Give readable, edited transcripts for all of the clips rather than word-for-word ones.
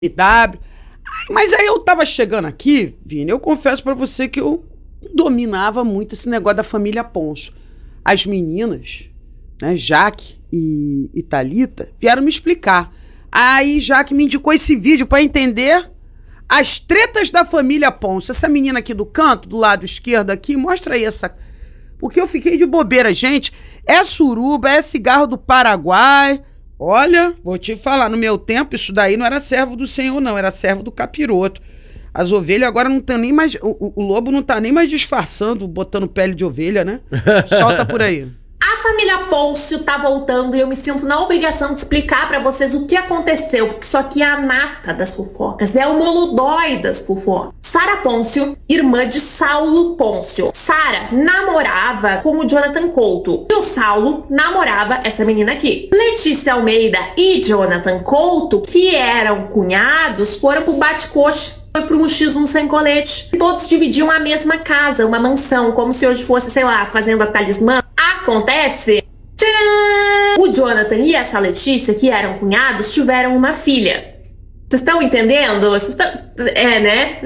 W. Mas aí eu tava chegando aqui, Vini, eu confesso pra você que eu dominava muito esse negócio da família Ponço. As meninas, né, Jaque e Thalita, vieram me explicar. Aí Jaque me indicou esse vídeo pra entender as tretas da família Ponço. Essa menina aqui do canto, do lado esquerdo aqui, mostra aí essa... Porque eu fiquei de bobeira, gente. É suruba, é cigarro do Paraguai. Olha, vou te falar, no meu tempo isso daí não era servo do senhor não, era servo do capiroto. As ovelhas agora não estão nem mais, o lobo não tá nem mais disfarçando, botando pele de ovelha, né? Solta por aí. A família Pôncio tá voltando e eu me sinto na obrigação de explicar pra vocês o que aconteceu, porque isso aqui é a nata das fofocas, é o molodói das fofocas. Sara Pôncio, irmã de Saulo Pôncio. Sara namorava com o Jonathan Couto e o Saulo namorava essa menina aqui. Letícia Almeida e Jonathan Couto, que eram cunhados, foram pro bate-coxa. Foi para um X1 sem colete. Todos dividiam a mesma casa, uma mansão, como se hoje fosse, sei lá, fazenda Talismã. Acontece... Tcharam! O Jonathan e essa Letícia, que eram cunhados, tiveram uma filha. Vocês estão entendendo? É, né?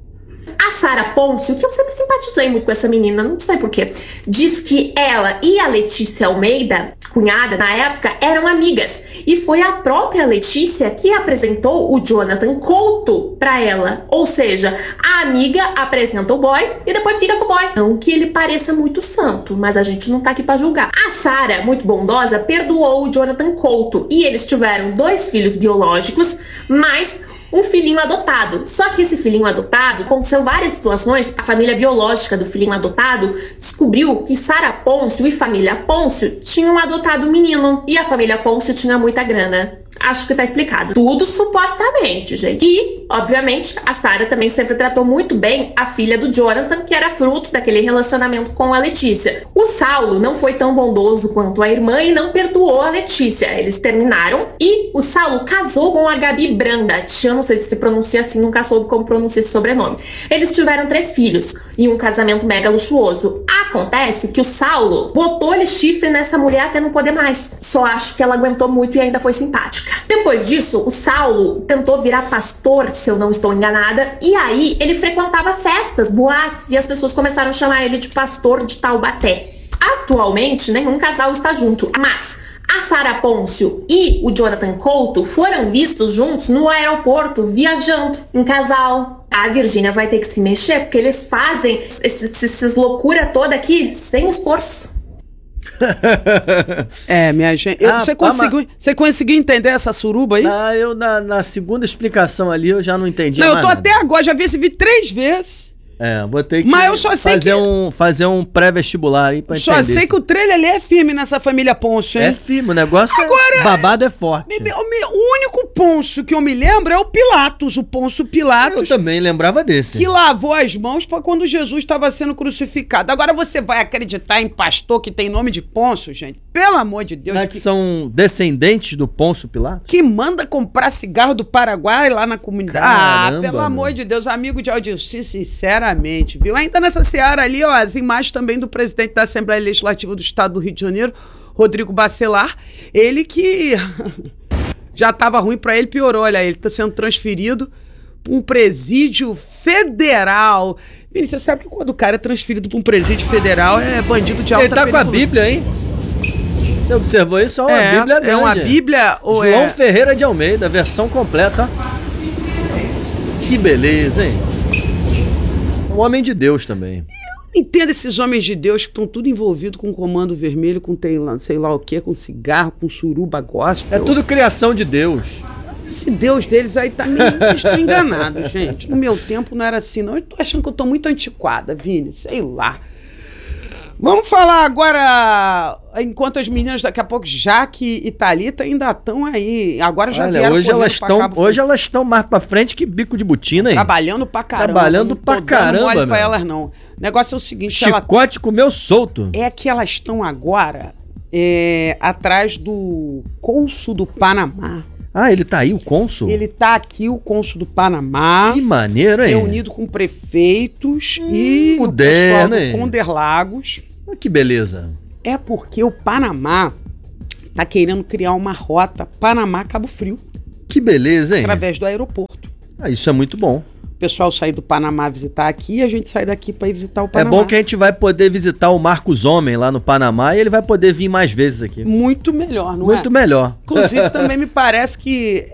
A Sara Pôncio, que eu sempre simpatizei muito com essa menina, não sei porquê, diz que ela e a Letícia Almeida, cunhada na época, eram amigas. E foi a própria Letícia que apresentou o Jonathan Couto pra ela. Ou seja, a amiga apresenta o boy e depois fica com o boy. Não que ele pareça muito santo, mas a gente não tá aqui pra julgar. A Sara, muito bondosa, perdoou o Jonathan Couto e eles tiveram 2 filhos biológicos, mas um filhinho adotado. Só que esse filhinho adotado, aconteceu várias situações, a família biológica do filhinho adotado descobriu que Sara Pôncio e família Pôncio tinham adotado um menino. E a família Pôncio tinha muita grana. Acho que tá explicado. Tudo supostamente, gente. E, obviamente, a Sara também sempre tratou muito bem a filha do Jonathan, que era fruto daquele relacionamento com a Letícia. O Saulo não foi tão bondoso quanto a irmã e não perdoou a Letícia. Eles terminaram e o Saulo casou com a Gabi Brandt. Eu não sei se pronuncia assim, nunca soube como pronuncia esse sobrenome. Eles tiveram 3 filhos e um casamento mega luxuoso. Acontece que o Saulo botou-lhe chifre nessa mulher até não poder mais. Só acho que ela aguentou muito e ainda foi simpática. Depois disso, o Saulo tentou virar pastor, se eu não estou enganada, e aí ele frequentava festas, boates, e as pessoas começaram a chamar ele de pastor de Taubaté. Atualmente, nenhum casal está junto, mas a Sara Pôncio e o Jonathan Couto foram vistos juntos no aeroporto, viajando, um casal. A Virgínia vai ter que se mexer, porque eles fazem essas loucuras toda aqui sem esforço. É, minha gente. Você conseguiu entender essa suruba aí? Eu na segunda explicação ali eu já não entendi. Não, eu tô até agora, já vi esse vídeo 3 vezes. Vou ter que Mas eu só sei fazer um pré-vestibular aí pra entender. Só sei que o trailer ali é firme nessa família Pôncio, hein? É firme, o negócio agora, babado é forte. O único Pôncio que eu me lembro é o Pilatos, o Pôncio Pilatos. Eu também lembrava desse. Que lavou as mãos pra quando Jesus estava sendo crucificado. Agora você vai acreditar em pastor que tem nome de Pôncio, gente? Pelo amor de Deus. Que são descendentes do Pôncio Pilatos? Que manda comprar cigarro do Paraguai lá na comunidade. Caramba, pelo amor de Deus, amigo de Aldilci, sinceramente, viu? Ainda nessa seara ali, ó, as imagens também do presidente da Assembleia Legislativa do Estado do Rio de Janeiro, Rodrigo Bacelar, ele que já estava ruim para ele, piorou. Olha, ele está sendo transferido para um presídio federal. Vini, você sabe que quando o cara é transferido para um presídio federal é bandido de alta Ele tá periculosidade. com a Bíblia, hein? Você observou isso? Uma Bíblia grande. É uma Bíblia... João Ferreira de Almeida, versão completa. Que beleza, hein? Um homem de Deus também. Eu não entendo esses homens de Deus que estão tudo envolvidos com comando vermelho, com sei lá o que, com cigarro, com suruba gospel. É tudo criação de Deus. Esse Deus deles aí tá meio... Estou enganado, gente. No meu tempo não era assim, não. Eu tô achando que eu tô muito antiquada, Vini. Sei lá. Vamos falar agora, enquanto as meninas daqui a pouco, Jaque e Thalita, ainda estão aí. Agora já vieram hoje elas estão mais pra frente que bico de botina, hein? Trabalhando pra caramba. Trabalhando pra caramba, não mole pra meu. elas, não. O negócio é o seguinte... Chicote comeu solto. É que elas estão agora atrás do cônsul do Panamá. Ah, ele tá aí, o cônsul? Ele tá aqui, o cônsul do Panamá. Que maneiro, hein? Reunido com prefeitos e moderno, o pessoal do hein? Conderlagos. Que beleza. É porque o Panamá tá querendo criar uma rota Panamá-Cabo Frio. Que beleza, hein? Através do aeroporto. Isso é muito bom. O pessoal sai do Panamá visitar aqui e a gente sai daqui para ir visitar o Panamá. É bom que a gente vai poder visitar o Marcos Homem lá no Panamá e ele vai poder vir mais vezes aqui. Muito melhor, não é? Muito melhor. Inclusive, também me parece que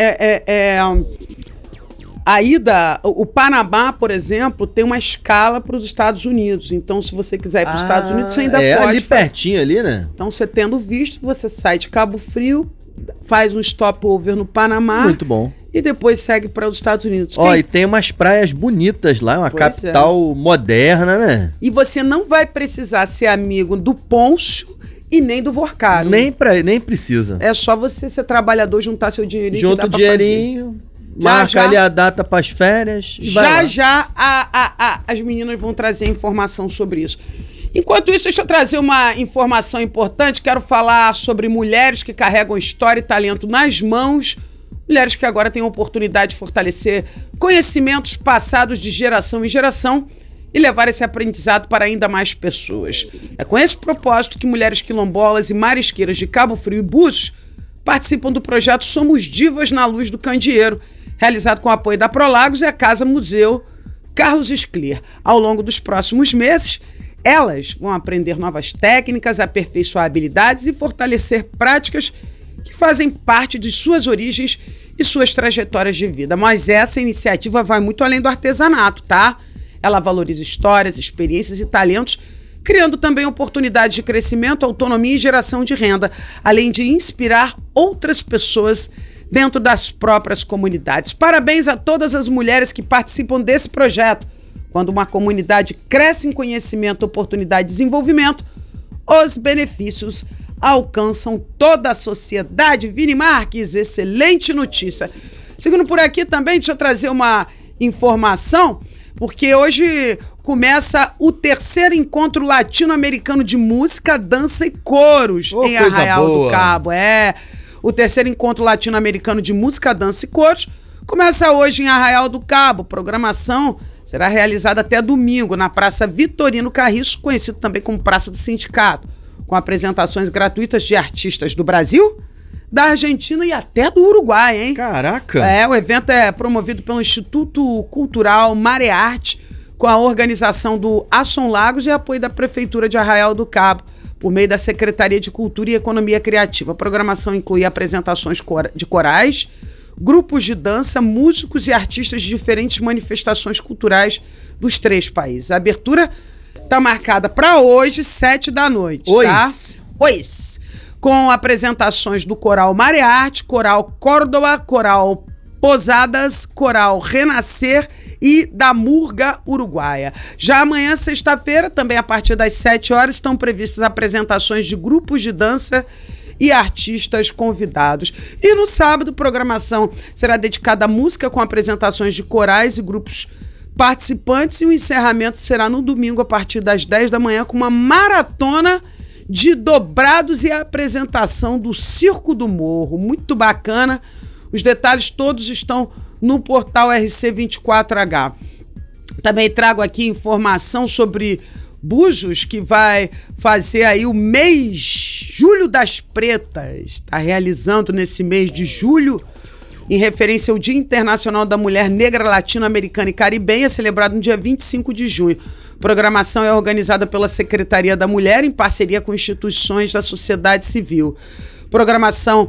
a ida... O Panamá, por exemplo, tem uma escala para os Estados Unidos. Então, se você quiser ir para os Estados Unidos, você ainda pode. Ali pertinho ali, né? Então, você tendo visto, você sai de Cabo Frio, faz um stopover no Panamá. Muito bom. E depois segue para os Estados Unidos. E tem umas praias bonitas lá, uma capital moderna, né? E você não vai precisar ser amigo do Pôncio e nem do Vorcaro. Nem precisa. É só você ser trabalhador, juntar seu dinheirinho. Junta o dinheirinho, marca ali a data para as férias. E já as meninas vão trazer informação sobre isso. Enquanto isso, deixa eu trazer uma informação importante. Quero falar sobre mulheres que carregam história e talento nas mãos. Mulheres que agora têm a oportunidade de fortalecer conhecimentos passados de geração em geração e levar esse aprendizado para ainda mais pessoas. É com esse propósito que mulheres quilombolas e marisqueiras de Cabo Frio e Búzios participam do projeto Somos Divas na Luz do Candeeiro, realizado com o apoio da Prolagos e a Casa Museu Carlos Scler. Ao longo dos próximos meses, elas vão aprender novas técnicas, aperfeiçoar habilidades e fortalecer práticas que fazem parte de suas origens e suas trajetórias de vida. Mas essa iniciativa vai muito além do artesanato, tá? Ela valoriza histórias, experiências e talentos, criando também oportunidades de crescimento, autonomia e geração de renda, além de inspirar outras pessoas dentro das próprias comunidades. Parabéns a todas as mulheres que participam desse projeto. Quando uma comunidade cresce em conhecimento, oportunidade e desenvolvimento, os benefícios alcançam toda a sociedade. Vini Marques, excelente notícia. Seguindo por aqui também, deixa eu trazer uma informação, porque hoje começa o 3º Encontro Latino-Americano de Música, Dança e Coros em Arraial do Cabo. O 3º Encontro Latino-Americano de Música, Dança e Coros começa hoje em Arraial do Cabo. Programação será realizada até domingo na Praça Vitorino Carriço, conhecido também como Praça do Sindicato, com apresentações gratuitas de artistas do Brasil, da Argentina e até do Uruguai, hein? Caraca! O evento é promovido pelo Instituto Cultural Marearte, com a organização do Assom Lagos e apoio da Prefeitura de Arraial do Cabo, por meio da Secretaria de Cultura e Economia Criativa. A programação inclui apresentações de corais, grupos de dança, músicos e artistas de diferentes manifestações culturais dos 3 países. A abertura está marcada para hoje, 7 da noite, tá? Hoje. Com apresentações do Coral Marearte, Coral Córdoba, Coral Posadas, Coral Renascer e da Murga Uruguaia. Já amanhã, sexta-feira, também a partir das 7 horas, estão previstas apresentações de grupos de dança e artistas convidados. E no sábado, programação será dedicada à música com apresentações de corais e grupos participantes, e o encerramento será no domingo a partir das 10 da manhã com uma maratona de dobrados e a apresentação do Circo do Morro. Muito bacana. Os detalhes todos estão no portal RC24H. Também trago aqui informação sobre Búzios, que vai fazer aí o mês Julho das Pretas. Está realizando nesse mês de julho, em referência ao Dia Internacional da Mulher Negra, Latino-Americana e Caribenha, celebrado no dia 25 de junho. A programação é organizada pela Secretaria da Mulher, em parceria com instituições da sociedade civil. A programação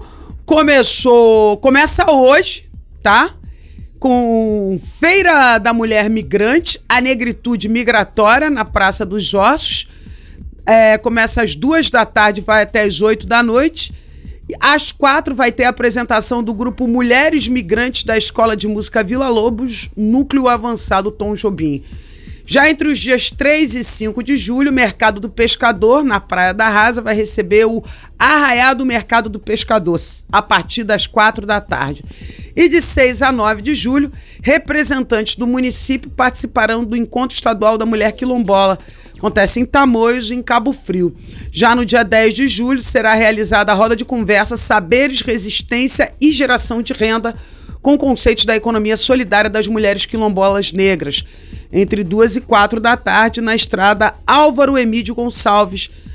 começa hoje, tá? Com Feira da Mulher Migrante, a Negritude Migratória, na Praça dos Ossos. Começa às 2 da tarde, vai até às 8 da noite. Às 4 vai ter a apresentação do grupo Mulheres Migrantes da Escola de Música Vila Lobos, Núcleo Avançado Tom Jobim. Já entre os dias 3 e 5 de julho, o Mercado do Pescador, na Praia da Rasa, vai receber o Arraiá do Mercado do Pescador, a partir das 4 da tarde. E de 6 a 9 de julho, representantes do município participarão do Encontro Estadual da Mulher Quilombola. Acontece em Tamoios, em Cabo Frio. Já no dia 10 de julho, será realizada a roda de conversa Saberes, Resistência e Geração de Renda, com conceitos da economia solidária das mulheres quilombolas negras, entre 2 e 4 da tarde, na estrada Álvaro Emídio Gonçalves,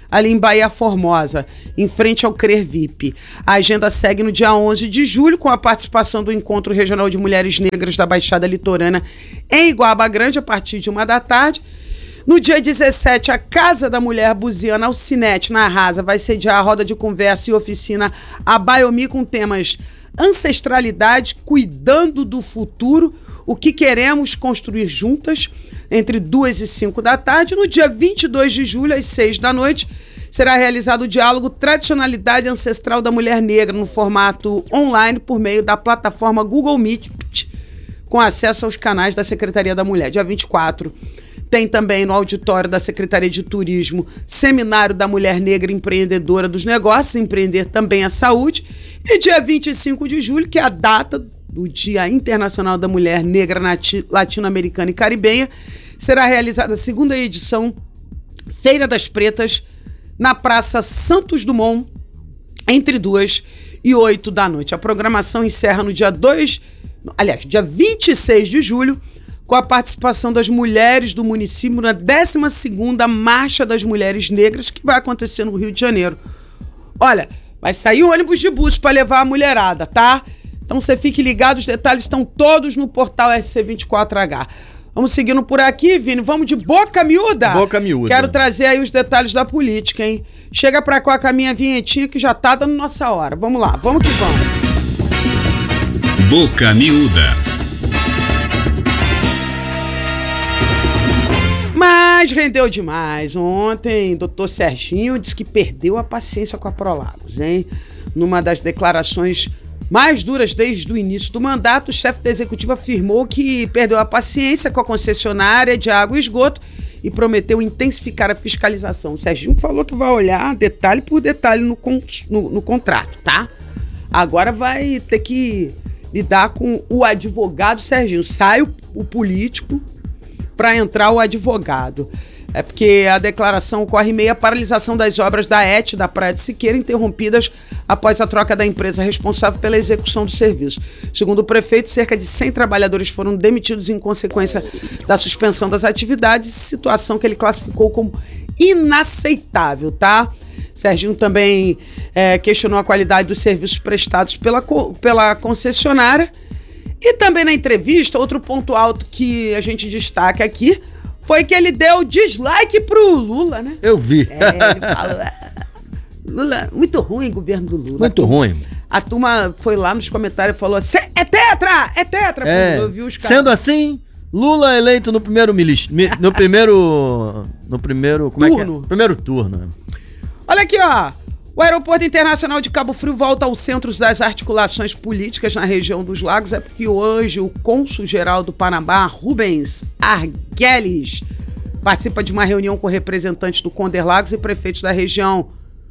ali em Bahia Formosa, em frente ao CRER VIP. A agenda segue no dia 11 de julho, com a participação do Encontro Regional de Mulheres Negras da Baixada Litorânea em Iguaba Grande, a partir de 13h. No dia 17, a Casa da Mulher Buziana Alcinete, na Arrasa, vai sediar a roda de conversa e oficina Abaiomi com temas ancestralidade, cuidando do futuro, o que queremos construir juntas, entre 2 e 5 da tarde. No dia 22 de julho, às 6 da noite, será realizado o diálogo Tradicionalidade Ancestral da Mulher Negra, no formato online, por meio da plataforma Google Meet, com acesso aos canais da Secretaria da Mulher. Dia 24, tem também no auditório da Secretaria de Turismo, Seminário da Mulher Negra Empreendedora dos Negócios, Empreender Também a Saúde. E dia 25 de julho, que é a data do Dia Internacional da Mulher Negra Latino-Americana e Caribenha, será realizada a 2ª edição Feira das Pretas, na Praça Santos Dumont, entre 2 e 8 da noite. A programação encerra no dia 26 de julho, com a participação das mulheres do município na 12ª Marcha das Mulheres Negras, que vai acontecer no Rio de Janeiro. Olha, vai sair um ônibus de bus para levar a mulherada, tá? Então você fique ligado, os detalhes estão todos no portal SC24H. Vamos seguindo por aqui, Vini, vamos de boca miúda? Boca miúda. Quero trazer aí os detalhes da política, hein? Chega pra cá com a minha vinhetinha que já tá dando nossa hora. Vamos lá, vamos que vamos. Boca miúda. Mas rendeu demais. Ontem, doutor Serginho disse que perdeu a paciência com a Prolagos, hein? Numa das declarações mais duras desde o início do mandato, o chefe da executiva afirmou que perdeu a paciência com a concessionária de água e esgoto e prometeu intensificar a fiscalização. O Serginho falou que vai olhar detalhe por detalhe no contrato, tá? Agora vai ter que lidar com o advogado Serginho. Sai o político para entrar o advogado. É porque a declaração ocorre em meio à paralisação das obras da ET da Praia de Siqueira, interrompidas após a troca da empresa responsável pela execução do serviço. Segundo o prefeito, cerca de 100 trabalhadores foram demitidos em consequência da suspensão das atividades, situação que ele classificou como inaceitável, tá? Serginho também questionou a qualidade dos serviços prestados pela concessionária. E também na entrevista, outro ponto alto que a gente destaca aqui foi que ele deu dislike pro Lula, né? Eu vi. Ele fala, Lula, muito ruim o governo do Lula. Muito ruim. A turma foi lá nos comentários e falou, é tetra! É tetra! Eu vi os caras. Sendo assim, Lula eleito no primeiro como é que é? Primeiro turno. Olha aqui, ó. O Aeroporto Internacional de Cabo Frio volta ao centro das articulações políticas na região dos Lagos. É porque hoje o cônsul-geral do Panamá, Rubens Arguelles, participa de uma reunião com representantes do Conder Lagos e prefeitos da região.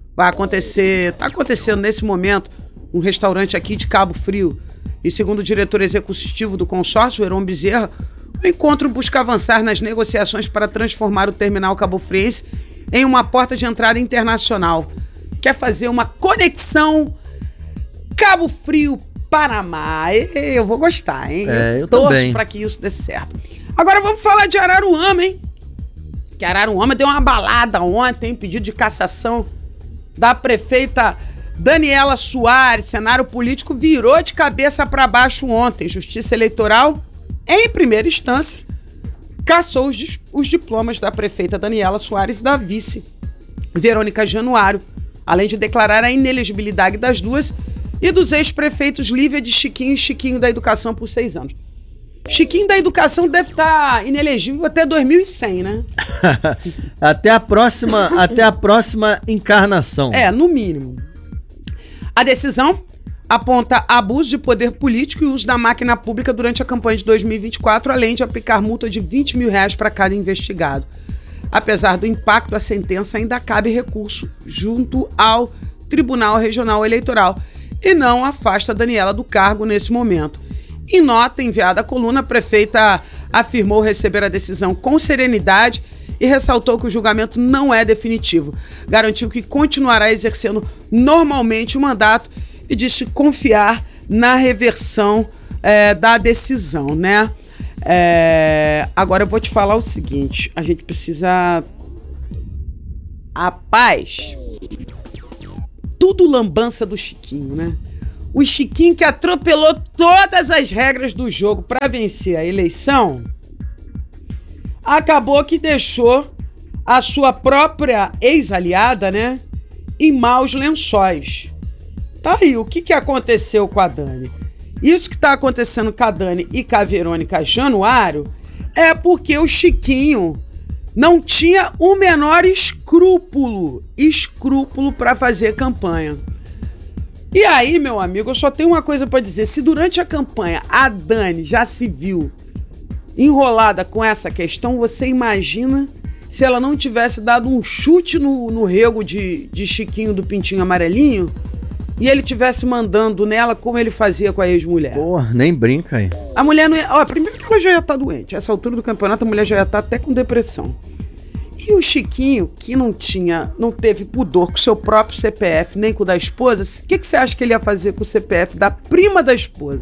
Está acontecendo nesse momento, um restaurante aqui de Cabo Frio. E segundo o diretor executivo do consórcio, Heron Bezerra, o encontro busca avançar nas negociações para transformar o terminal cabo-friense em uma porta de entrada internacional. Quer fazer uma conexão Cabo Frio-Panamá. Eu vou gostar, hein? Eu torço para que isso dê certo. Agora vamos falar de Araruama, hein? Que Araruama deu uma balada ontem, pedido de cassação da prefeita Daniela Soares. Cenário político virou de cabeça para baixo ontem. Justiça Eleitoral, em primeira instância, cassou os diplomas da prefeita Daniela Soares e da vice Verônica Januário, além de declarar a inelegibilidade das duas e dos ex-prefeitos Lívia de Chiquinho e Chiquinho da Educação por 6 anos. Chiquinho da Educação deve estar inelegível até 2100, né? até a próxima encarnação. No mínimo. A decisão aponta abuso de poder político e uso da máquina pública durante a campanha de 2024, além de aplicar multa de R$20 mil para cada investigado. Apesar do impacto, a sentença ainda cabe recurso junto ao Tribunal Regional Eleitoral e não afasta a Daniela do cargo nesse momento. Em nota enviada à coluna, a prefeita afirmou receber a decisão com serenidade e ressaltou que o julgamento não é definitivo. Garantiu que continuará exercendo normalmente o mandato e disse confiar na reversão da decisão, né? Agora eu vou te falar o seguinte, a gente precisa Rapaz, tudo lambança do Chiquinho, né? O Chiquinho que atropelou todas as regras do jogo para vencer a eleição, acabou que deixou a sua própria ex-aliada, né, em maus lençóis. Tá aí, o que aconteceu com a Dani? Isso que tá acontecendo com a Dani e com a Verônica Januário é porque o Chiquinho não tinha o menor escrúpulo para fazer campanha. E aí, meu amigo, eu só tenho uma coisa para dizer. Se durante a campanha a Dani já se viu enrolada com essa questão, você imagina se ela não tivesse dado um chute no rego de Chiquinho do Pintinho Amarelinho e ele tivesse mandando nela como ele fazia com a ex-mulher. Porra, nem brinca aí. A mulher não ia... Ó, primeiro que ela já ia estar doente. Essa altura do campeonato, a mulher já ia estar até com depressão. E o Chiquinho, que não teve pudor com o seu próprio CPF, nem com o da esposa, o que você acha que ele ia fazer com o CPF da prima da esposa?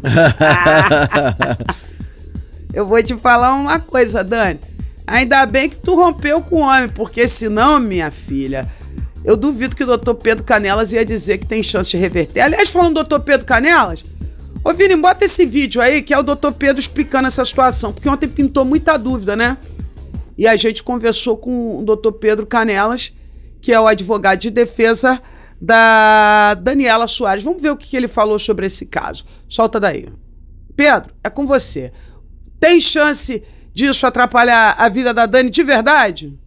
Eu vou te falar uma coisa, Dani. Ainda bem que tu rompeu com o homem, porque senão, minha filha, eu duvido que o doutor Pedro Canelas ia dizer que tem chance de reverter. Aliás, falando do doutor Pedro Canelas, ô Vini, bota esse vídeo aí, que é o doutor Pedro explicando essa situação, porque ontem pintou muita dúvida, né? E a gente conversou com o doutor Pedro Canelas, que é o advogado de defesa da Daniela Soares. Vamos ver o que ele falou sobre esse caso. Solta daí. Pedro, é com você. Tem chance disso atrapalhar a vida da Dani de verdade?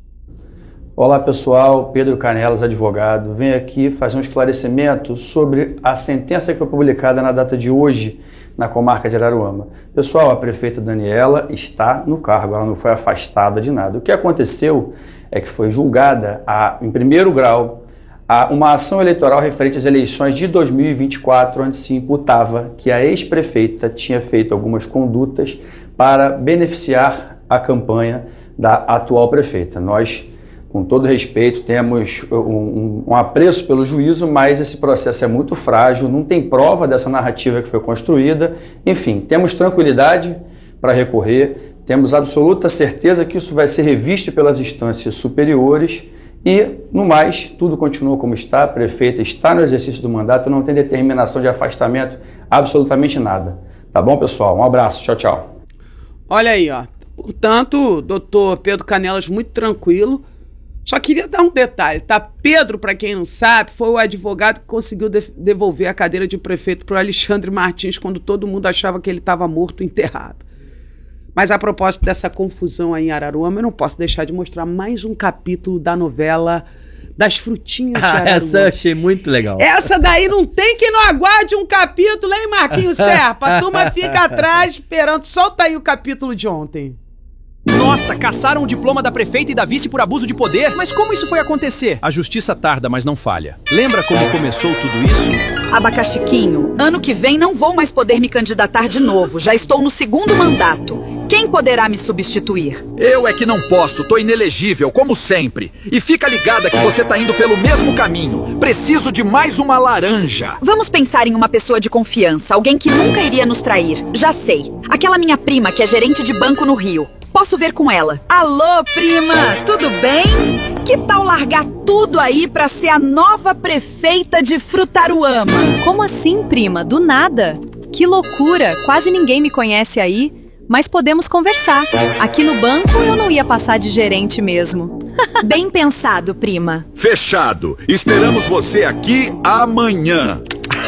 Olá pessoal, Pedro Canelas, advogado. Venho aqui fazer um esclarecimento sobre a sentença que foi publicada na data de hoje na comarca de Araruama. Pessoal, a prefeita Daniela está no cargo, ela não foi afastada de nada. O que aconteceu é que foi julgada, em primeiro grau, uma ação eleitoral referente às eleições de 2024, onde se imputava que a ex-prefeita tinha feito algumas condutas para beneficiar a campanha da atual prefeita. Nós, com todo respeito, temos um apreço pelo juízo, mas esse processo é muito frágil, não tem prova dessa narrativa que foi construída. Enfim, temos tranquilidade para recorrer, temos absoluta certeza que isso vai ser revisto pelas instâncias superiores e, no mais, tudo continua como está, a prefeita está no exercício do mandato, não tem determinação de afastamento, absolutamente nada. Tá bom, pessoal? Um abraço, tchau, tchau. Olha aí, ó. Portanto, doutor Pedro Canelas muito tranquilo. Só queria dar um detalhe, tá? Pedro, para quem não sabe, foi o advogado que conseguiu devolver a cadeira de prefeito para o Alexandre Martins quando todo mundo achava que ele estava morto, enterrado. Mas a propósito dessa confusão aí em Araruama, eu não posso deixar de mostrar mais um capítulo da novela das frutinhas de Araruama. Essa eu achei muito legal. Essa daí não tem quem não aguarde um capítulo, hein, Marquinhos Serpa? A turma fica atrás esperando. Solta aí o capítulo de ontem. Nossa, caçaram o diploma da prefeita e da vice por abuso de poder? Mas como isso foi acontecer? A justiça tarda, mas não falha. Lembra como começou tudo isso? Abacaxiquinho, ano que vem não vou mais poder me candidatar de novo. Já estou no segundo mandato. Quem poderá me substituir? Eu é que não posso, tô inelegível, como sempre. E fica ligada que você tá indo pelo mesmo caminho. Preciso de mais uma laranja. Vamos pensar em uma pessoa de confiança, alguém que nunca iria nos trair. Já sei, aquela minha prima que é gerente de banco no Rio. Posso ver com ela. Alô, prima, tudo bem? Que tal largar tudo aí pra ser a nova prefeita de Frutaruama? Como assim, prima? Do nada? Que loucura, quase ninguém me conhece aí. Mas podemos conversar. Aqui no banco eu não ia passar de gerente mesmo. Bem pensado, prima. Fechado. Esperamos você aqui amanhã.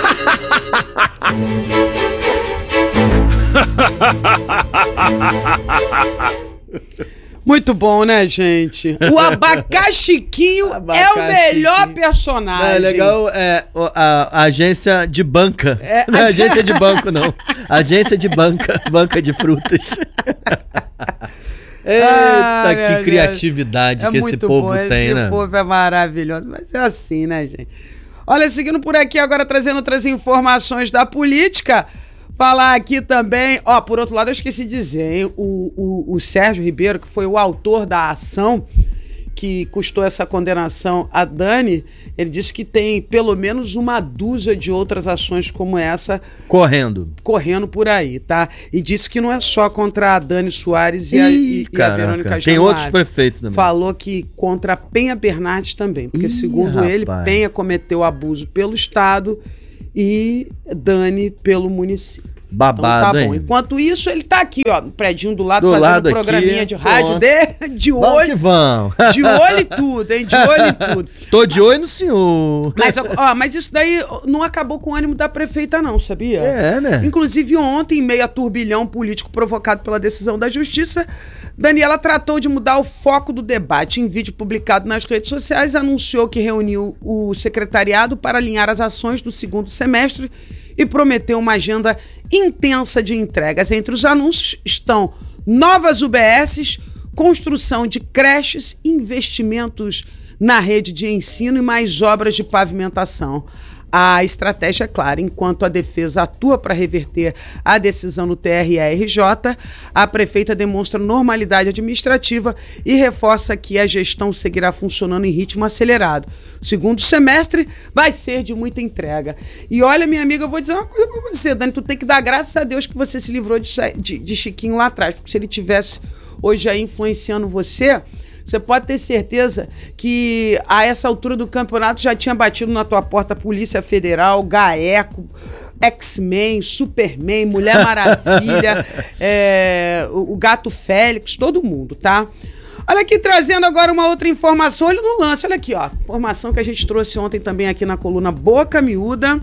Muito bom, né, gente? O Abacaxiquinho é o melhor personagem. É legal, a agência de banca. Não é agência de banco, não. Agência de banca de frutas. Eita, que criatividade que esse povo tem, né? Esse povo é maravilhoso, mas é assim, né, gente? Olha, seguindo por aqui, agora trazendo outras informações da política. Falar aqui também, ó, por outro lado eu esqueci de dizer, hein? O Sérgio Ribeiro, que foi o autor da ação que custou essa condenação a Dani, ele disse que tem pelo menos uma dúzia de outras ações como essa correndo por aí, tá? E disse que não é só contra a Dani Soares e a Verônica Januário. Tem outros prefeitos também. Falou que contra a Penha Bernardes também, porque segundo ele, Penha cometeu abuso pelo Estado e Dani pelo município. Babado, então, tá bom. hein? Enquanto isso, ele tá aqui, ó, no predinho do lado, fazendo um programinha aqui, de rádio de olho. Que vão. De olho e tudo, hein? De olho e tudo. Tô de olho no senhor. Mas isso daí não acabou com o ânimo da prefeita, não, sabia? É, né? Inclusive, ontem, em meio a turbilhão político provocado pela decisão da Justiça, Daniela tratou de mudar o foco do debate. Em vídeo publicado nas redes sociais, anunciou que reuniu o secretariado para alinhar as ações do segundo semestre e prometeu uma agenda intensa de entregas. Entre os anúncios estão novas UBSs, construção de creches, investimentos na rede de ensino e mais obras de pavimentação. A estratégia é clara: enquanto a defesa atua para reverter a decisão do TRE-RJ, a prefeita demonstra normalidade administrativa e reforça que a gestão seguirá funcionando em ritmo acelerado. O segundo semestre vai ser de muita entrega. E olha, minha amiga, eu vou dizer uma coisa para você, Dani, tu tem que dar graças a Deus que você se livrou de Chiquinho lá atrás, porque se ele tivesse hoje aí influenciando você pode ter certeza que a essa altura do campeonato já tinha batido na tua porta a Polícia Federal, GAECO, X-Men, Superman, Mulher Maravilha, o Gato Félix, todo mundo, tá? Olha aqui, trazendo agora uma outra informação, olha no lance, olha aqui, ó, informação que a gente trouxe ontem também aqui na coluna Boca Miúda.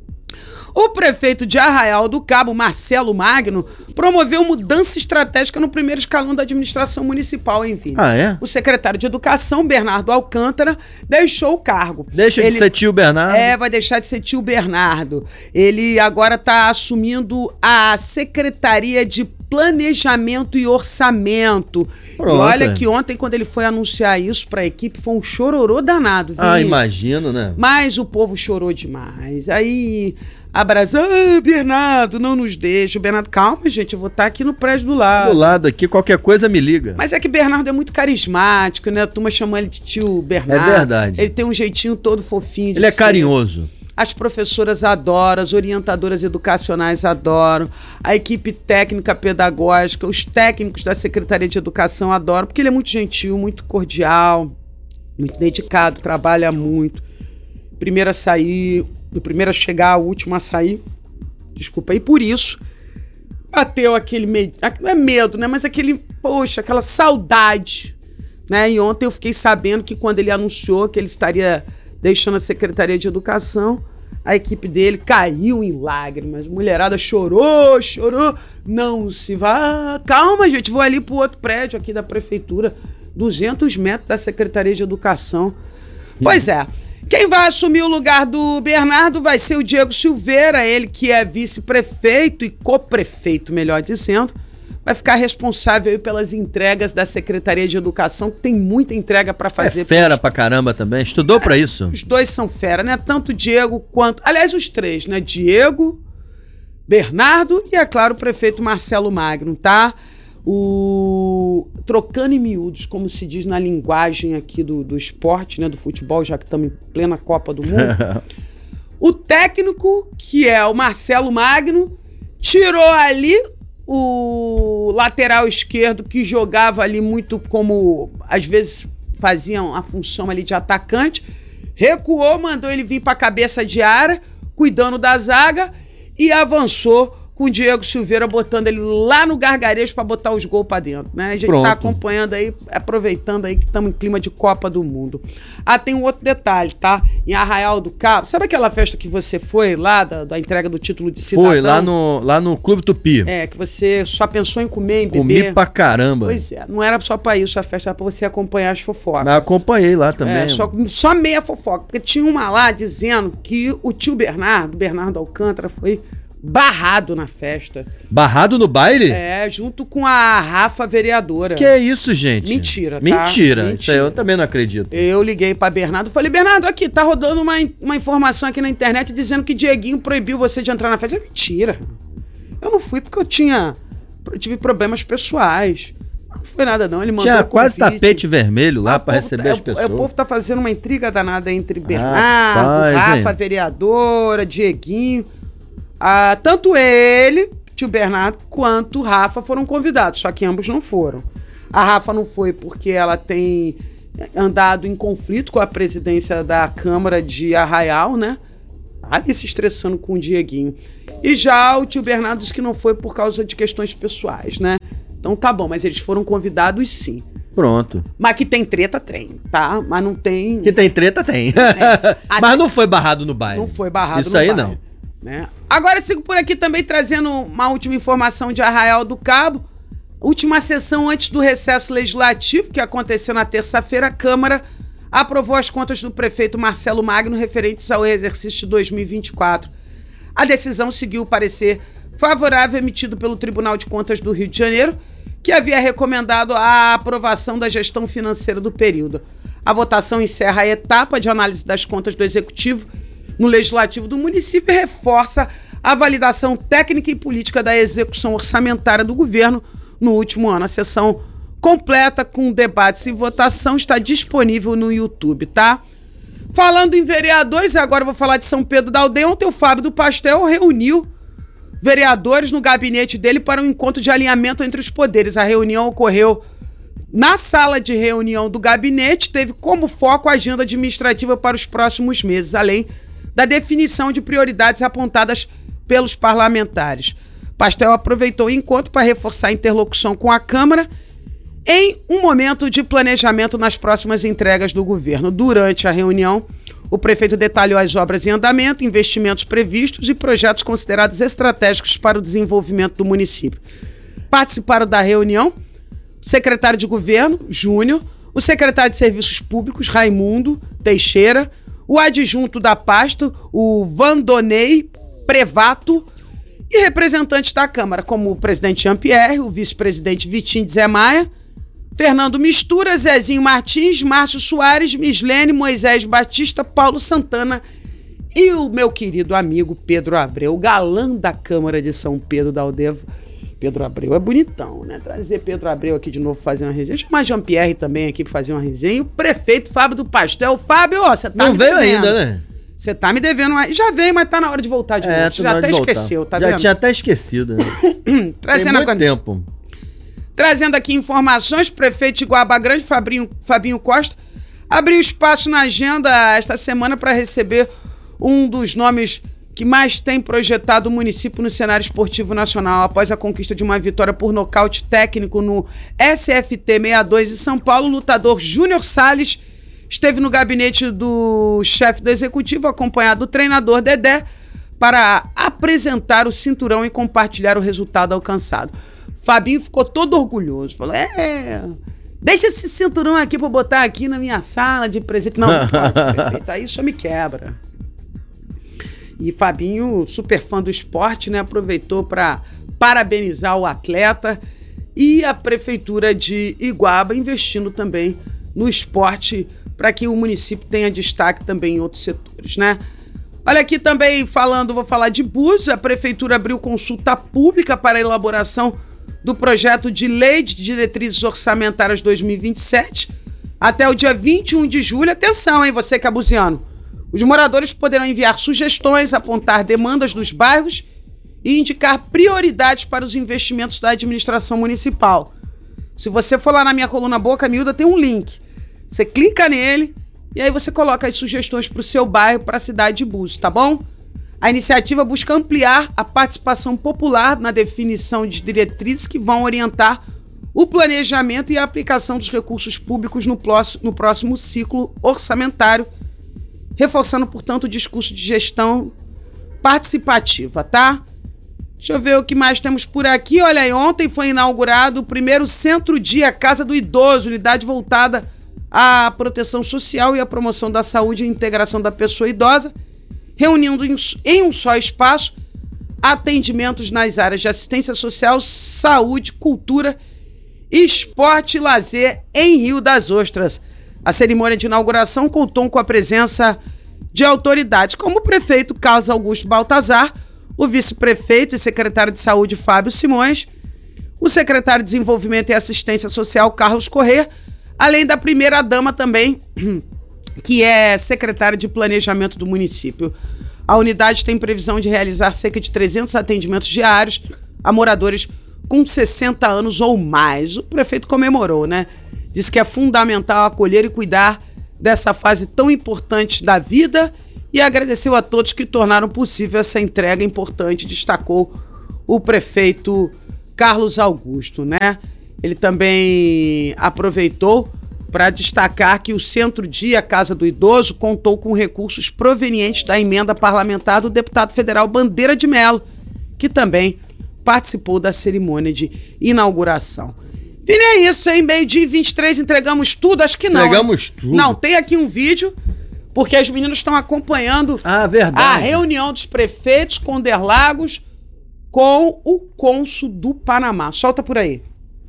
O prefeito de Arraial do Cabo, Marcelo Magno, promoveu mudança estratégica no primeiro escalão da administração municipal, enfim. É? O secretário de Educação, Bernardo Alcântara, deixou o cargo. Deixa de ser tio Bernardo? Vai deixar de ser tio Bernardo. Ele agora está assumindo a Secretaria de Planejamento e Orçamento. Pronto. E olha que ontem, quando ele foi anunciar isso para a equipe, foi um chororô danado. Viu? Imagino, né? Mas o povo chorou demais. Aí abraçou, Bernardo, não nos deixa. O Bernardo, calma, gente, eu vou estar aqui no prédio do lado. Do lado aqui, qualquer coisa me liga. Mas é que Bernardo é muito carismático, né? A turma chama ele de tio Bernardo. É verdade. Ele tem um jeitinho todo fofinho de Ele é ser. carinhoso. As professoras adoram, as orientadoras educacionais adoram, a equipe técnica pedagógica, os técnicos da Secretaria de Educação adoram, porque ele é muito gentil, muito cordial, muito dedicado, trabalha muito. Primeiro a sair, o primeiro a chegar, o último a sair. Desculpa, e por isso bateu aquele medo, não é medo, né? Mas aquela saudade, né? E ontem eu fiquei sabendo que quando ele anunciou que ele estaria deixando a Secretaria de Educação, a equipe dele caiu em lágrimas. Mulherada chorou, não se vá. Calma, gente, vou ali pro outro prédio aqui da prefeitura, 200 metros da Secretaria de Educação. Pois é, quem vai assumir o lugar do Bernardo vai ser o Diego Silveira, ele que é vice-prefeito e co-prefeito, melhor dizendo. Vai ficar responsável aí pelas entregas da Secretaria de Educação, que tem muita entrega para fazer. É fera pra caramba também, estudou pra isso. Os dois são fera, né? Tanto o Diego quanto... Aliás, os três, né? Diego, Bernardo e, é claro, o prefeito Marcelo Magno, tá? Trocando em miúdos, como se diz na linguagem aqui do esporte, né? Do futebol, já que estamos em plena Copa do Mundo. O técnico, que é o Marcelo Magno, tirou ali o lateral esquerdo, que jogava ali muito como, às vezes, faziam a função ali de atacante, recuou, mandou ele vir para a cabeça de área, cuidando da zaga, e avançou com o Diego Silveira, botando ele lá no gargarejo para botar os gols para dentro, né? A gente tá acompanhando aí, aproveitando aí que estamos em clima de Copa do Mundo. Tem um outro detalhe, tá? Em Arraial do Cabo, sabe aquela festa que você foi lá, da entrega do título de cidadão? Foi, lá no Clube Tupi. Que você só pensou em comer, em beber. Comi pra caramba. Pois é, não era só pra isso a festa, era pra você acompanhar as fofocas. Mas acompanhei lá também. Só meia fofoca, porque tinha uma lá dizendo que o tio Bernardo Alcântara, foi barrado na festa. Barrado no baile? Junto com a Rafa vereadora. Que é isso, gente? Mentira, tá? Mentira. Isso aí eu também não acredito. Eu liguei pra Bernardo e falei, Bernardo, aqui, tá rodando uma informação aqui na internet dizendo que Dieguinho proibiu você de entrar na festa. Mentira. Eu não fui porque eu tive problemas pessoais. foi nada não, ele mandou Tinha quase convite. tapete vermelho lá pra receber as pessoas. O povo tá fazendo uma intriga danada entre Bernardo, Rafa, vereadora, Dieguinho. Tanto ele, tio Bernardo, quanto Rafa foram convidados, só que ambos não foram. A Rafa não foi porque ela tem andado em conflito com a presidência da Câmara de Arraial, né? Ali se estressando com o Dieguinho. E já o tio Bernardo disse que não foi por causa de questões pessoais, né? Então tá bom, mas eles foram convidados sim. Pronto. Mas que tem treta, tem, tá? Mas não tem... Que tem treta, tem. Mas não foi barrado no bairro. Não foi barrado Isso no aí bairro, não. Né? Agora sigo por aqui também trazendo uma última informação de Arraial do Cabo. Última sessão antes do recesso legislativo, que aconteceu na terça-feira, a Câmara aprovou as contas do prefeito Marcelo Magno referentes ao exercício de 2024. A decisão seguiu o parecer favorável emitido pelo Tribunal de Contas do Rio de Janeiro, que havia recomendado a aprovação da gestão financeira do período. A votação encerra a etapa de análise das contas do Executivo no Legislativo do município e reforça a validação técnica e política da execução orçamentária do governo no último ano. A sessão completa com debates e votação está disponível no YouTube, tá? Falando em vereadores, agora eu vou falar de São Pedro da Aldeia. Ontem o Fábio do Pastel reuniu vereadores no gabinete dele para um encontro de alinhamento entre os poderes. A reunião ocorreu na sala de reunião do gabinete, teve como foco a agenda administrativa para os próximos meses, além da definição de prioridades apontadas pelos parlamentares. Pastel aproveitou o encontro para reforçar a interlocução com a Câmara em um momento de planejamento nas próximas entregas do governo. Durante a reunião, o prefeito detalhou as obras em andamento, investimentos previstos e projetos considerados estratégicos para o desenvolvimento do município. Participaram da reunião o secretário de governo, Júnior, o secretário de Serviços Públicos, Raimundo Teixeira, o adjunto da pasta, o Vandonei Prevato, e representantes da Câmara, como o presidente Jean-Pierre, o vice-presidente Vitinho de Zé Maia, Fernando Mistura, Zezinho Martins, Márcio Soares, Mislene, Moisés Batista, Paulo Santana e o meu querido amigo Pedro Abreu, o galã da Câmara de São Pedro da Aldeia. Pedro Abreu é bonitão, né? Trazer Pedro Abreu aqui de novo pra fazer uma resenha. Chamar Jean-Pierre também aqui pra fazer uma resenha. E o prefeito Fábio do Pastel. Fábio, ó, você tá não me veio devendo. ainda, né? Você tá me devendo. Já veio, mas tá na hora de voltar de novo. Você já até esqueceu, tá vendo? Já tinha até esquecido. Né? Trazendo Tem muito agora... tempo. Trazendo aqui informações, prefeito de Guaba Grande, Fabinho Costa, abriu espaço na agenda esta semana para receber um dos nomes que mais tem projetado o município no cenário esportivo nacional. Após a conquista de uma vitória por nocaute técnico no SFT 62 em São Paulo, o lutador Júnior Salles esteve no gabinete do chefe do executivo, acompanhado do treinador Dedé, para apresentar o cinturão e compartilhar o resultado alcançado. Fabinho ficou todo orgulhoso, falou, deixa esse cinturão aqui pra botar aqui na minha sala de presente. Não pode, prefeito, aí isso me quebra. E Fabinho, super fã do esporte, né, aproveitou para parabenizar o atleta e a prefeitura de Iguaba investindo também no esporte para que o município tenha destaque também em outros setores, né? Olha aqui também vou falar de Búzios. A prefeitura abriu consulta pública para a elaboração do projeto de lei de diretrizes orçamentárias 2027 até o dia 21 de julho. Atenção, hein, você cabuziano. Os moradores poderão enviar sugestões, apontar demandas dos bairros e indicar prioridades para os investimentos da administração municipal. Se você for lá na minha coluna Boca Miúda, tem um link. Você clica nele e aí você coloca as sugestões para o seu bairro, para a cidade de Búzios, tá bom? A iniciativa busca ampliar a participação popular na definição de diretrizes que vão orientar o planejamento e a aplicação dos recursos públicos no próximo ciclo orçamentário, reforçando, portanto, o discurso de gestão participativa, tá? Deixa eu ver o que mais temos por aqui. Olha aí, ontem foi inaugurado o primeiro Centro-Dia Casa do Idoso, unidade voltada à proteção social e à promoção da saúde e integração da pessoa idosa, reunindo em um só espaço atendimentos nas áreas de assistência social, saúde, cultura, esporte e lazer em Rio das Ostras. A cerimônia de inauguração contou com a presença de autoridades como o prefeito Carlos Augusto Baltazar, o vice-prefeito e secretário de saúde Fábio Simões, o secretário de Desenvolvimento e Assistência Social, Carlos Corrêa, além da primeira-dama também, que é secretária de Planejamento do município. A unidade tem previsão de realizar cerca de 300 atendimentos diários a moradores com 60 anos ou mais. O prefeito comemorou, né? Disse que é fundamental acolher e cuidar dessa fase tão importante da vida e agradeceu a todos que tornaram possível essa entrega importante, destacou o prefeito Carlos Augusto, né? Ele também aproveitou para destacar que o Centro-Dia Casa do Idoso contou com recursos provenientes da emenda parlamentar do deputado federal Bandeira de Mello, que também participou da cerimônia de inauguração. Vini, é isso, hein? 12h23, entregamos tudo? Acho que não. Entregamos tudo. Não, tem aqui um vídeo, porque as meninas estão acompanhando verdade. A reunião dos prefeitos com Interlagos com o cônsul do Panamá. Solta por aí.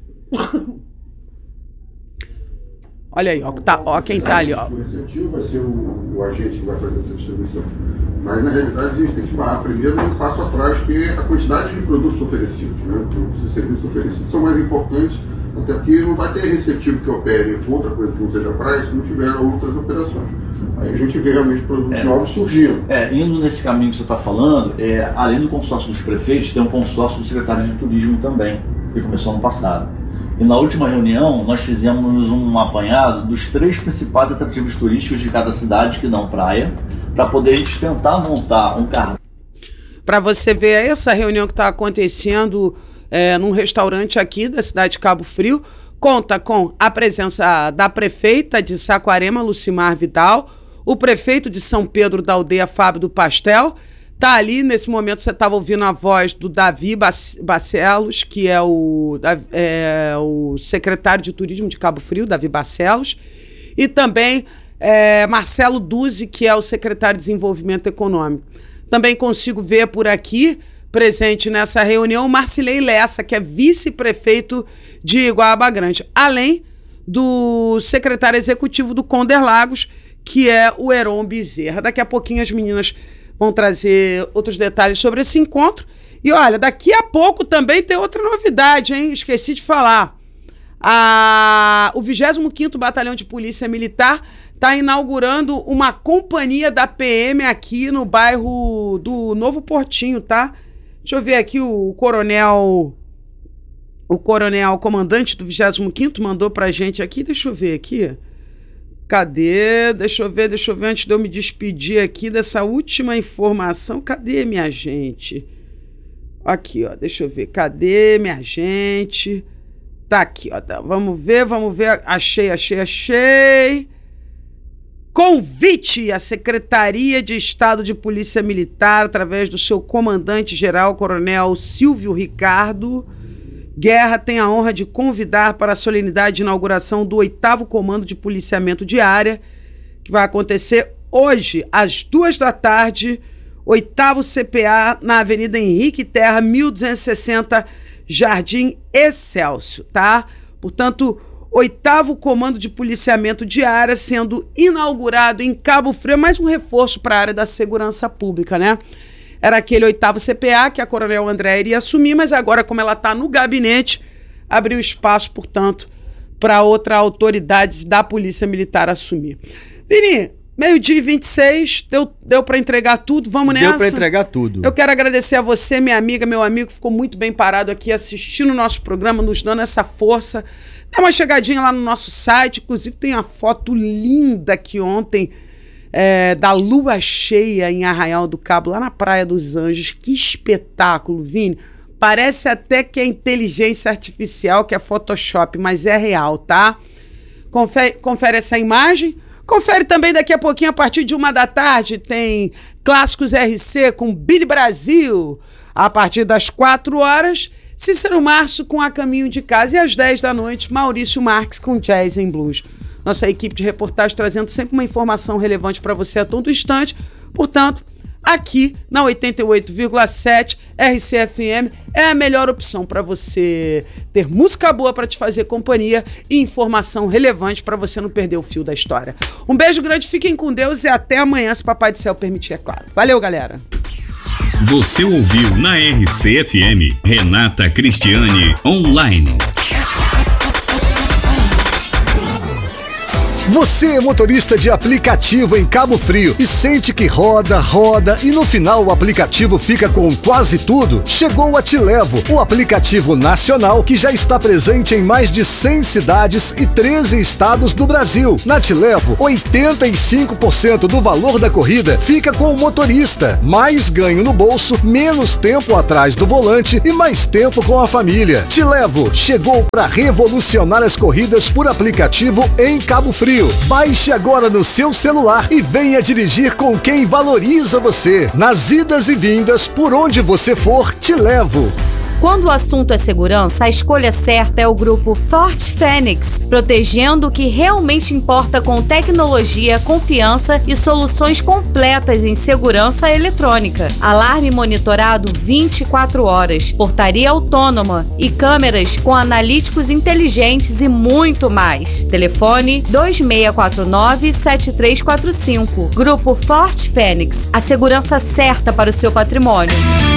Olha aí, ó quem tá ali, ó. O receptivo vai ser o agente que vai fazer essa distribuição. Mas, na realidade, a gente tem que barrar primeiro um passo atrás, que é a quantidade de produtos oferecidos, né? Os serviços oferecidos são mais importantes, até porque não vai ter receptivo que opere outra coisa que não seja praia se não tiver outras operações. Aí a gente vê realmente produtos novos surgindo. Indo nesse caminho que você está falando, além do consórcio dos prefeitos, tem um consórcio do secretário de turismo também, que começou ano passado. E na última reunião, nós fizemos um apanhado dos 3 principais atrativos turísticos de cada cidade que dão praia, para poder a gente tentar montar um carro. Para você ver essa reunião que está acontecendo num restaurante aqui da cidade de Cabo Frio, conta com a presença da prefeita de Saquarema, Lucimar Vidal, o prefeito de São Pedro da Aldeia, Fábio do Pastel. Tá ali, nesse momento você estava ouvindo a voz do Davi Barcelos, que é o secretário de Turismo de Cabo Frio, Davi Barcelos, e também Marcelo Duzzi, que é o secretário de Desenvolvimento Econômico. Também consigo ver por aqui, presente nessa reunião, Marcilei Lessa, que é vice-prefeito de Iguaba Grande, além do secretário executivo do Interlagos, que é o Heron Bezerra. Daqui a pouquinho as meninas vão trazer outros detalhes sobre esse encontro. E olha, daqui a pouco também tem outra novidade, hein? Esqueci de falar. O 25º Batalhão de Polícia Militar está inaugurando uma companhia da PM aqui no bairro do Novo Portinho, tá? Deixa eu ver aqui, o coronel comandante do 25º mandou pra gente aqui, deixa eu ver aqui. Cadê? Deixa eu ver, antes de eu me despedir aqui dessa última informação. Cadê, minha gente? Aqui, ó, deixa eu ver. Cadê, minha gente? Tá aqui, ó. Tá. Vamos ver. Achei. Convite à Secretaria de Estado de Polícia Militar, através do seu comandante-geral, coronel Silvio Ricardo Guerra, tem a honra de convidar para a solenidade de inauguração do 8º Comando de Policiamento de Área, que vai acontecer hoje, às 14h, 8º CPA, na Avenida Henrique Terra, 1260, Jardim Excelsior, tá? Portanto, 8º Comando de Policiamento de Área sendo inaugurado em Cabo Frio, mais um reforço para a área da segurança pública, né? Era aquele 8º CPA que a Coronel André iria assumir, mas agora, como ela está no gabinete, abriu espaço, portanto, para outra autoridade da Polícia Militar assumir. Vini, 12h26, deu para entregar tudo, vamos nessa? Deu para entregar tudo. Eu quero agradecer a você, minha amiga, meu amigo, que ficou muito bem parado aqui assistindo o nosso programa, nos dando essa força. Dá uma chegadinha lá no nosso site, inclusive tem a foto linda que ontem... da lua cheia em Arraial do Cabo, lá na Praia dos Anjos. Que espetáculo, Vini. Parece até que é inteligência artificial, que é Photoshop, mas é real, tá? Confere essa imagem. Confere também daqui a pouquinho, a partir de 13h, tem Clássicos RC com Billy Brasil. A partir das 4h, Cícero Márcio com A Caminho de Casa. E às 10 da noite, Maurício Marques com Jazz em Blues. Nossa equipe de reportagem trazendo sempre uma informação relevante para você a todo instante. Portanto, aqui na 88,7 RCFM é a melhor opção para você ter música boa para te fazer companhia e informação relevante para você não perder o fio da história. Um beijo grande, fiquem com Deus e até amanhã, se Papai do Céu permitir, é claro. Valeu, galera! Você ouviu na RCFM Renata Cristiane Online. Você é motorista de aplicativo em Cabo Frio e sente que roda e no final o aplicativo fica com quase tudo? Chegou a Te Levo, o aplicativo nacional que já está presente em mais de 100 cidades e 13 estados do Brasil. Na Te Levo, 85% do valor da corrida fica com o motorista. Mais ganho no bolso, menos tempo atrás do volante e mais tempo com a família. Te Levo chegou para revolucionar as corridas por aplicativo em Cabo Frio. Baixe agora no seu celular e venha dirigir com quem valoriza você. Nas idas e vindas, por onde você for, Te Levo. Quando o assunto é segurança, a escolha certa é o grupo Fort Fênix, protegendo o que realmente importa com tecnologia, confiança e soluções completas em segurança eletrônica. Alarme monitorado 24 horas, portaria autônoma e câmeras com analíticos inteligentes e muito mais. Telefone 2649-7345. Grupo Fort Fênix, a segurança certa para o seu patrimônio.